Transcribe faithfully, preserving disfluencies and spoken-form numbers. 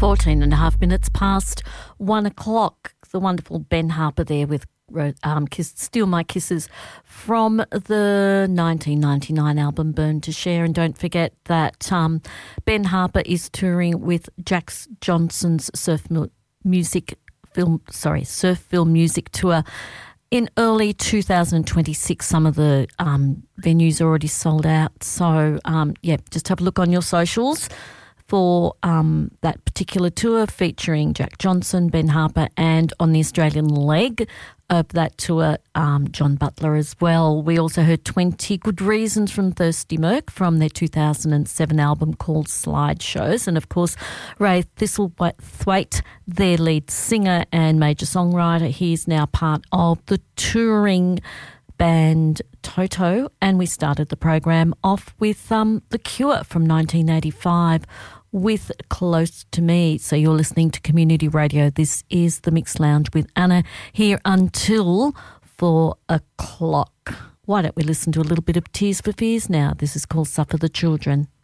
fourteen and a half minutes past one o'clock. The wonderful Ben Harper there with um, Kiss, Steal My Kisses from the nineteen ninety-nine album Burn to Share. And don't forget that um, Ben Harper is touring with Jack Johnson's surf mu- music film, sorry, surf film music tour in early two thousand twenty-six. Some of the um, venues are already sold out. So, um, yeah, just have a look on your socials for um, that particular tour featuring Jack Johnson, Ben Harper, and on the Australian leg of that tour, um, John Butler as well. We also heard twenty Good Reasons from Thirsty Merc from their two thousand seven album called Slideshows. And, of course, Ray Thistlethwaite, their lead singer and major songwriter, he's now part of the touring band Toto. And we started the program off with um, The Cure from nineteen eighty-five with Close to Me. So you're listening to Community Radio. This is The Mixed Lounge with Anna here until four o'clock. Why don't we listen to a little bit of Tears for Fears now? This is called Suffer the Children.